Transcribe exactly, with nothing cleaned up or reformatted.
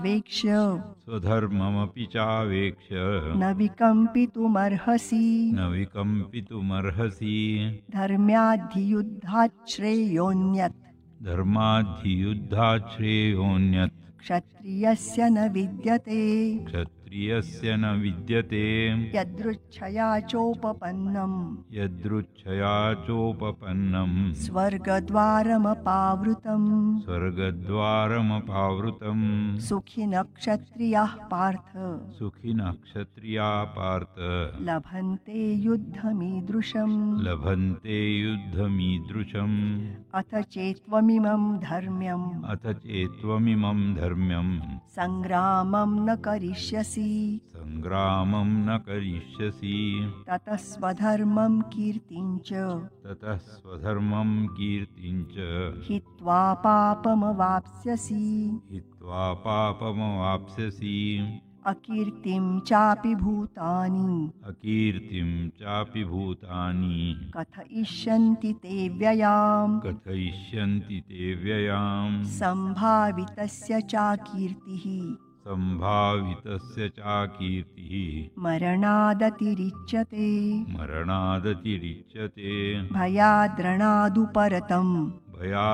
वेक्ष्य स्वधर्ममपि चावेक्ष्य न विकम्पितुमर्हसि न विकम्पितुमर्हसि धर्म्याद्धियुद्धात् श्रेयोऽन्यत् धर्माद्धियुद्धात् श्रेयोऽन्यत् क्षत्रियस्य न विद्यते क्षत्रियस्य न विद्यते यदृच्छया चोपपन्नम् यदृच्छया चोपपन्नं स्वर्गद्वारमपावृतम् स्वर्गद्वारमपावृतं सुखिनः क्षत्रियाः पार्थ सुखिनः क्षत्रिया पार्थ लभन्ते युद्धमीदृशम् लभन्ते युद्धमीदृशम् अथ चेत्त्वमिमं धर्म्यम् अथ चेत्त्वमिमं धर्म्यं सङ्ग्रामं न करिष्यसि सङ्ग्रामं न करिष्यसि ततः स्वधर्मं कीर्तिं च ततः स्वधर्मं कीर्तिं च हित्वा पापमवाप्स्यसि हित्वा पापमवाप्स्यसि अकीर्तिं चापि भूतानि अकीर्तिं चापि भूतानि कथयिष्यन्ति ते व्ययाम् कथयिष्यन्ति ते व्ययाम् सम्भावितस्य चाकीर्तिः सम्भावितस्य चाकीर्तिः मरणादतिरिच्यते मरणादतिरिच्यते भयाद्रणादुपरतम् भया